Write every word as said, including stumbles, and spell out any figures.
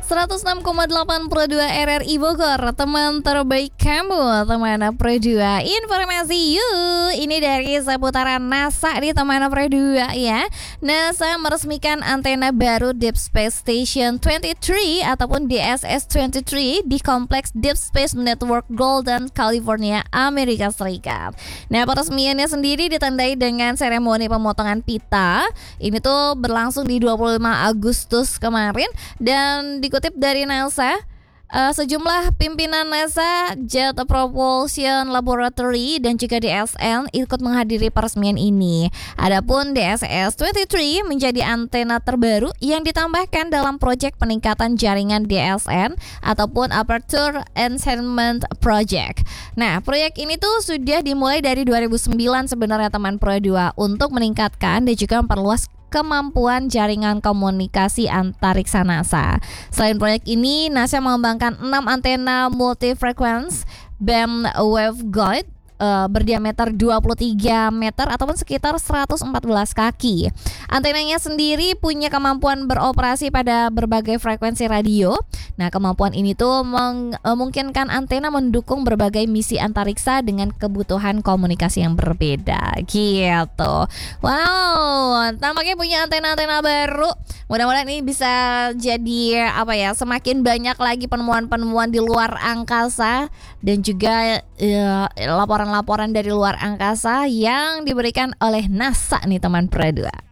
seratus enam koma delapan Pro dua R R I Bogor, teman terbaik kamu, teman Pro dua. Informasi yuk, ini dari seputaran NASA di teman Pro dua ya. NASA meresmikan antena baru Deep Space Station dua puluh tiga ataupun D S S dua puluh tiga di kompleks Deep Space Network Golden, California, Amerika Serikat. Nah, peresmiannya sendiri ditandai dengan seremoni pemotongan pita. Ini tuh berlangsung di dua puluh lima Agustus kemarin dan dikutip dari NASA, uh, sejumlah pimpinan NASA, Jet Propulsion Laboratory dan juga D S N ikut menghadiri peresmian ini. Adapun D S S dua puluh tiga menjadi antena terbaru yang ditambahkan dalam proyek peningkatan jaringan D S N ataupun Aperture Enhancement Project. Nah, proyek ini tuh sudah dimulai dari dua ribu sembilan sebenarnya teman Pro dua untuk meningkatkan dan juga memperluas kemampuan jaringan komunikasi antariksa NASA. Selain proyek ini, NASA mengembangkan enam antena multi-frequency band waveguide uh, berdiameter dua puluh tiga meter ataupun sekitar seratus empat belas kaki. Antenanya sendiri punya kemampuan beroperasi pada berbagai frekuensi radio. Nah, kemampuan ini tuh memungkinkan antena mendukung berbagai misi antariksa dengan kebutuhan komunikasi yang berbeda gitu. Wow, tampaknya punya antena-antena baru. Mudah-mudahan ini bisa jadi apa ya, semakin banyak lagi penemuan-penemuan di luar angkasa dan juga ya, laporan-laporan dari luar angkasa yang diberikan oleh NASA nih teman Pro dua.